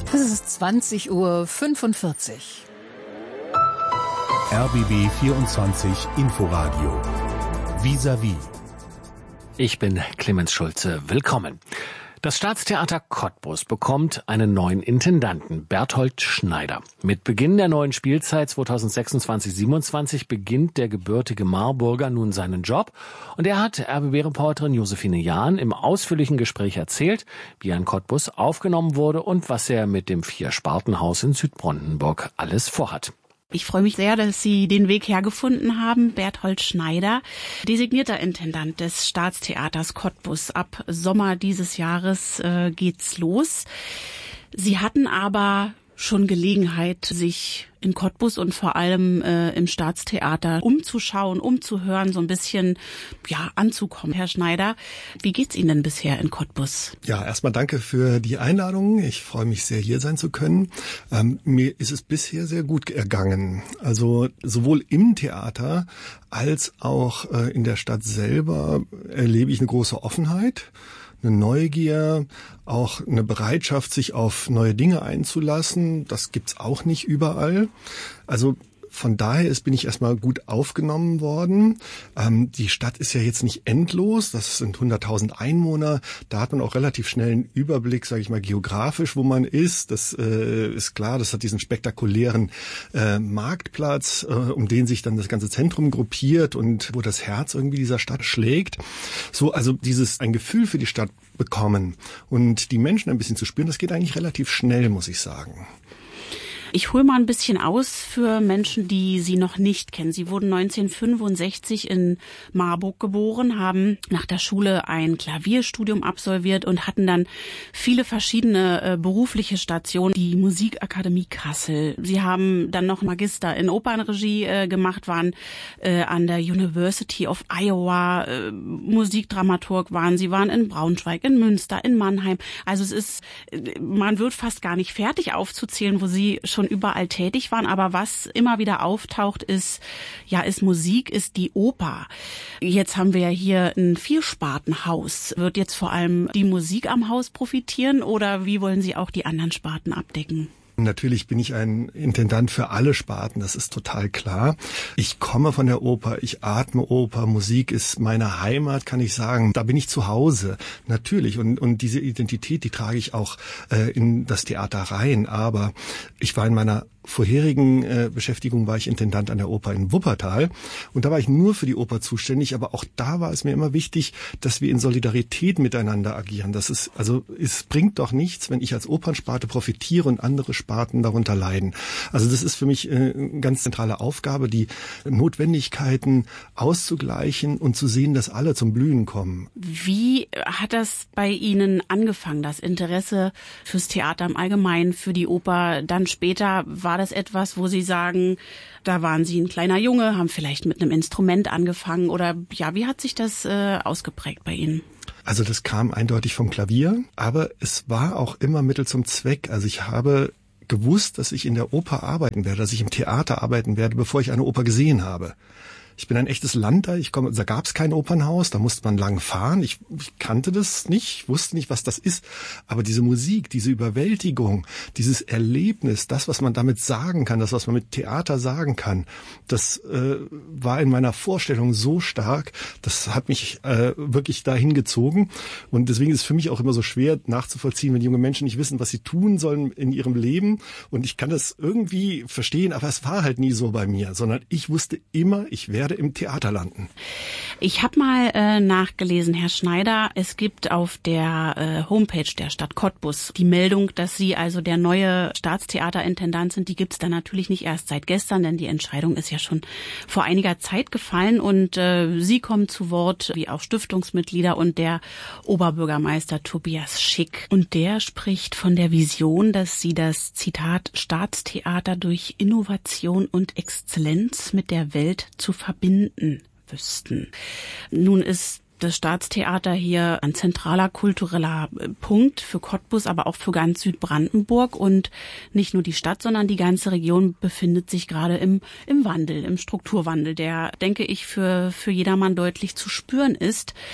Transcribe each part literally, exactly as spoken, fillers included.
Es ist zwanzig Uhr fünfundvierzig. R B B vierundzwanzig Inforadio. Vis-à-vis. Ich bin Clemens Schulze. Willkommen. Das Staatstheater Cottbus bekommt einen neuen Intendanten, Berthold Schneider. Mit Beginn der neuen Spielzeit zweitausendsechsundzwanzig siebenundzwanzig beginnt der gebürtige Marburger nun seinen Job. Und er hat R B B-Reporterin Josephine Jahn im ausführlichen Gespräch erzählt, wie er in Cottbus aufgenommen wurde und was er mit dem Vier-Sparten-Haus in Südbrandenburg alles vorhat. Ich freue mich sehr, dass Sie den Weg hergefunden haben. Berthold Schneider, designierter Intendant des Staatstheaters Cottbus. Ab Sommer dieses Jahres äh, geht's los. Sie hatten aber schon Gelegenheit, sich in Cottbus und vor allem äh, im Staatstheater umzuschauen, umzuhören, so ein bisschen ja anzukommen. Herr Schneider, wie geht's Ihnen denn bisher in Cottbus? Ja, erstmal danke für die Einladung. Ich freue mich sehr, hier sein zu können. Ähm, mir ist es bisher sehr gut ergangen. Also sowohl im Theater als auch äh, in der Stadt selber erlebe ich eine große Offenheit, eine Neugier, auch eine Bereitschaft, sich auf neue Dinge einzulassen. Das gibt's auch nicht überall. Also von daher ist, bin ich erstmal gut aufgenommen worden. Ähm, die Stadt ist ja jetzt nicht endlos. Das sind hunderttausend Einwohner. Da hat man auch relativ schnell einen Überblick, sage ich mal, geografisch, wo man ist. Das äh, ist klar. Das hat diesen spektakulären äh, Marktplatz, äh, um den sich dann das ganze Zentrum gruppiert und wo das Herz irgendwie dieser Stadt schlägt. So, also dieses ein Gefühl für die Stadt bekommen und die Menschen ein bisschen zu spüren, das geht eigentlich relativ schnell, muss ich sagen. Ich hole mal ein bisschen aus für Menschen, die Sie noch nicht kennen. Sie wurden neunzehnhundertfünfundsechzig in Marburg geboren, haben nach der Schule ein Klavierstudium absolviert und hatten dann viele verschiedene äh, berufliche Stationen. Die Musikakademie Kassel. Sie haben dann noch Magister in Opernregie äh, gemacht, waren äh, an der University of Iowa, äh, Musikdramaturg waren Sie, waren in Braunschweig, in Münster, in Mannheim. Also es ist, man wird fast gar nicht fertig aufzuzählen, wo Sie schon überall tätig waren, aber was immer wieder auftaucht, ist, ja, ist Musik, ist die Oper. Jetzt haben wir ja hier ein Vierspartenhaus. Wird jetzt vor allem die Musik am Haus profitieren oder wie wollen Sie auch die anderen Sparten abdecken? Natürlich bin ich ein Intendant für alle Sparten, das ist total klar. Ich komme von der Oper, ich atme Oper, Musik ist meine Heimat, kann ich sagen. Da bin ich zu Hause, natürlich. Und, und diese Identität, die trage ich auch äh, in das Theater rein. Aber ich war in meiner vorherigen äh, Beschäftigung war ich Intendant an der Oper in Wuppertal und da war ich nur für die Oper zuständig, aber auch da war es mir immer wichtig, dass wir in Solidarität miteinander agieren. Das ist, also es bringt doch nichts, wenn ich als Opernsparte profitiere und andere Sparten darunter leiden. Also das ist für mich äh, eine ganz zentrale Aufgabe, die Notwendigkeiten auszugleichen und zu sehen, dass alle zum Blühen kommen. Wie hat das bei Ihnen angefangen, das Interesse fürs Theater im Allgemeinen, für die Oper? Dann später war das etwas, wo Sie sagen, da waren Sie ein kleiner Junge, haben vielleicht mit einem Instrument angefangen oder ja, wie hat sich das äh, ausgeprägt bei Ihnen? Also das kam eindeutig vom Klavier, aber es war auch immer Mittel zum Zweck. Also ich habe gewusst, dass ich in der Oper arbeiten werde, dass ich im Theater arbeiten werde, bevor ich eine Oper gesehen habe. Ich bin ein echtes Land da, ich komme, da gab es kein Opernhaus, da musste man lang fahren. Ich, ich kannte das nicht, ich wusste nicht, was das ist. Aber diese Musik, diese Überwältigung, dieses Erlebnis, das, was man damit sagen kann, das, was man mit Theater sagen kann, das äh, war in meiner Vorstellung so stark, das hat mich äh, wirklich dahin gezogen. Und deswegen ist es für mich auch immer so schwer nachzuvollziehen, wenn junge Menschen nicht wissen, was sie tun sollen in ihrem Leben. Und ich kann das irgendwie verstehen, aber es war halt nie so bei mir, sondern ich wusste immer, ich werde im Theater landen. Ich habe mal äh, nachgelesen, Herr Schneider, es gibt auf der äh, Homepage der Stadt Cottbus die Meldung, dass Sie also der neue Staatstheaterintendant sind. Die gibt's dann natürlich nicht erst seit gestern, denn die Entscheidung ist ja schon vor einiger Zeit gefallen und äh, Sie kommen zu Wort, wie auch Stiftungsmitglieder und der Oberbürgermeister Tobias Schick. Und der spricht von der Vision, dass Sie das, Zitat, Staatstheater durch Innovation und Exzellenz mit der Welt zu verbinden wüssten. Nun ist das Staatstheater hier ein zentraler kultureller Punkt für Cottbus, aber auch für ganz Südbrandenburg. Und nicht nur die Stadt, sondern die ganze Region befindet sich gerade im, im Wandel, im Strukturwandel, der, denke ich, für, für jedermann deutlich zu spüren ist.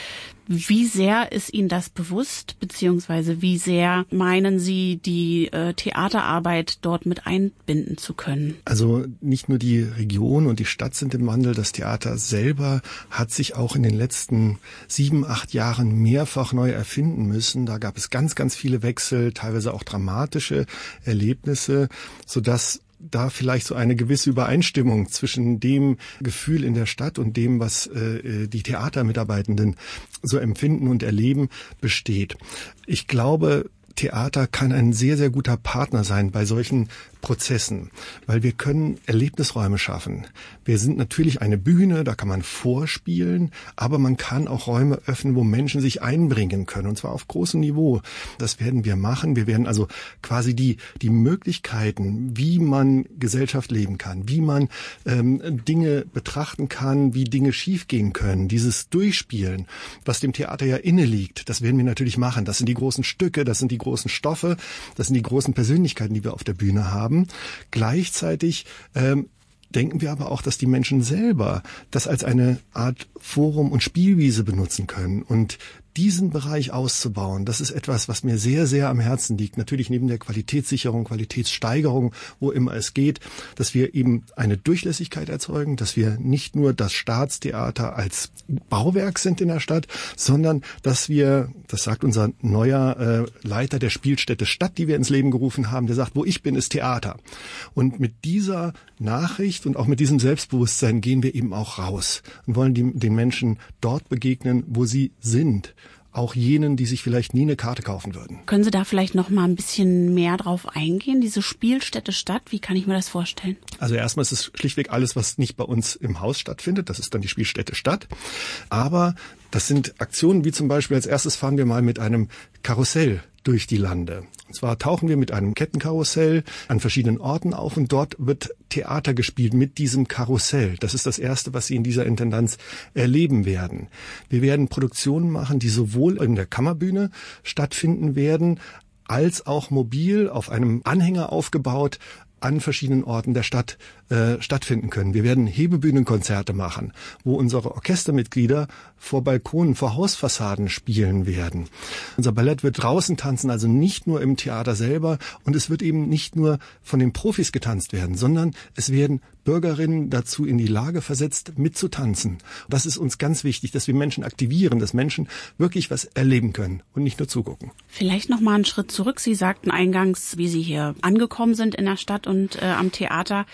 Wie sehr ist Ihnen das bewusst, beziehungsweise wie sehr meinen Sie, die äh, Theaterarbeit dort mit einbinden zu können? Also nicht nur die Region und die Stadt sind im Wandel, das Theater selber hat sich auch in den letzten sieben, acht Jahren mehrfach neu erfinden müssen. Da gab es ganz, ganz viele Wechsel, teilweise auch dramatische Erlebnisse, sodass da vielleicht so eine gewisse Übereinstimmung zwischen dem Gefühl in der Stadt und dem, was äh, die Theatermitarbeitenden so empfinden und erleben, besteht. Ich glaube, Theater kann ein sehr, sehr guter Partner sein bei solchen Prozessen, weil wir können Erlebnisräume schaffen. Wir sind natürlich eine Bühne, da kann man vorspielen, aber man kann auch Räume öffnen, wo Menschen sich einbringen können, und zwar auf großem Niveau. Das werden wir machen. Wir werden also quasi die die Möglichkeiten, wie man Gesellschaft leben kann, wie man ähm, Dinge betrachten kann, wie Dinge schiefgehen können, dieses Durchspielen, was dem Theater ja inne liegt, das werden wir natürlich machen. Das sind die großen Stücke, das sind die großen Stoffe, das sind die großen Persönlichkeiten, die wir auf der Bühne haben. Gleichzeitig ähm, denken wir aber auch, dass die Menschen selber das als eine Art Forum und Spielwiese benutzen können. Und diesen Bereich auszubauen, das ist etwas, was mir sehr, sehr am Herzen liegt. Natürlich neben der Qualitätssicherung, Qualitätssteigerung, wo immer es geht, dass wir eben eine Durchlässigkeit erzeugen, dass wir nicht nur das Staatstheater als Bauwerk sind in der Stadt, sondern dass wir, das sagt unser neuer äh, Leiter der Spielstätte Stadt, die wir ins Leben gerufen haben, der sagt, wo ich bin, ist Theater. Und mit dieser Nachricht und auch mit diesem Selbstbewusstsein gehen wir eben auch raus und wollen die, den Menschen dort begegnen, wo sie sind. Auch jenen, die sich vielleicht nie eine Karte kaufen würden. Können Sie da vielleicht noch mal ein bisschen mehr drauf eingehen? Diese Spielstätte Stadt, wie kann ich mir das vorstellen? Also erstmal ist es schlichtweg alles, was nicht bei uns im Haus stattfindet. Das ist dann die Spielstätte Stadt. Aber das sind Aktionen wie zum Beispiel, als erstes fahren wir mal mit einem Karussell durch die Lande. Und zwar tauchen wir mit einem Kettenkarussell an verschiedenen Orten auf und dort wird Theater gespielt mit diesem Karussell. Das ist das Erste, was Sie in dieser Intendanz erleben werden. Wir werden Produktionen machen, die sowohl in der Kammerbühne stattfinden werden, als auch mobil auf einem Anhänger aufgebaut an verschiedenen Orten der Stadt äh, stattfinden können. Wir werden Hebebühnenkonzerte machen, wo unsere Orchestermitglieder vor Balkonen, vor Hausfassaden spielen werden. Unser Ballett wird draußen tanzen, also nicht nur im Theater selber, und es wird eben nicht nur von den Profis getanzt werden, sondern es werden Bürgerinnen dazu in die Lage versetzt, mitzutanzen. Das ist uns ganz wichtig, dass wir Menschen aktivieren, dass Menschen wirklich was erleben können und nicht nur zugucken. Vielleicht noch mal einen Schritt zurück. Sie sagten eingangs, wie Sie hier angekommen sind in der Stadt und äh, am Theater.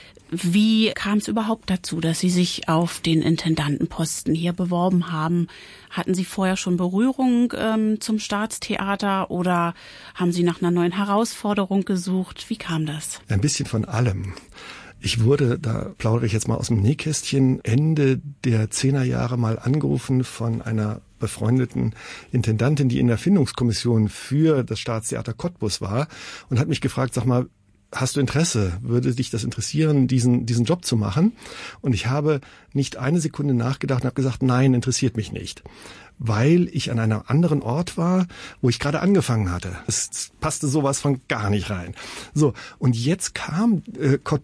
Wie kam es überhaupt dazu, dass Sie sich auf den Intendantenposten hier beworben haben? Hatten Sie vorher schon Berührung ähm, zum Staatstheater oder haben Sie nach einer neuen Herausforderung gesucht? Wie kam das? Ein bisschen von allem. Ich wurde, da plaudere ich jetzt mal aus dem Nähkästchen, Ende der Zehnerjahre mal angerufen von einer befreundeten Intendantin, die in der Findungskommission für das Staatstheater Cottbus war und hat mich gefragt, sag mal, hast du Interesse? Würde dich das interessieren, diesen diesen Job zu machen? Und ich habe nicht eine Sekunde nachgedacht und habe gesagt, nein, interessiert mich nicht. Weil ich an einem anderen Ort war, wo ich gerade angefangen hatte. Es passte sowas von gar nicht rein. So, und jetzt kam äh,